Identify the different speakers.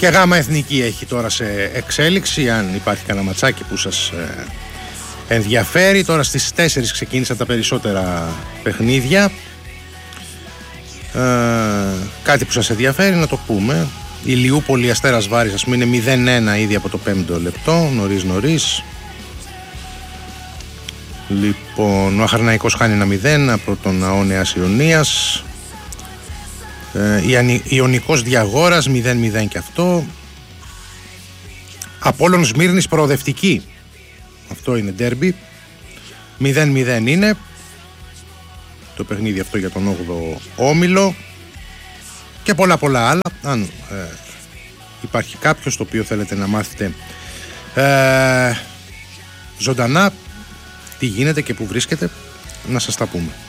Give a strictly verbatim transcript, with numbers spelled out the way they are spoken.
Speaker 1: Και γάμα εθνική έχει τώρα σε εξέλιξη, αν υπάρχει κανένα ματσάκι που σας ε, ενδιαφέρει. Τώρα στις τέσσερις ξεκίνησαν τα περισσότερα παιχνίδια. Ε, κάτι που σας ενδιαφέρει να το πούμε. Η Λιούπολη Αστέρας Βάρης, ας πούμε, είναι μηδέν ένα ήδη από το πέμπτο λεπτό, νωρίς νωρίς. Λοιπόν, ο Αχαρναϊκός χάνει ένα μηδέν από τον ΑΟ Νέας Ιωνίας. Ε, Ιωνικός Διαγόρας μηδέν μηδέν και αυτό. Απόλλων Σμύρνης προοδευτική, αυτό είναι ντέρμπι, μηδέν μηδέν είναι το παιχνίδι αυτό για τον όγδοο όμιλο. Και πολλά πολλά άλλα. Αν ε, υπάρχει κάποιος το οποίο θέλετε να μάθετε ε, ζωντανά τι γίνεται και που βρίσκεται, να σας τα πούμε.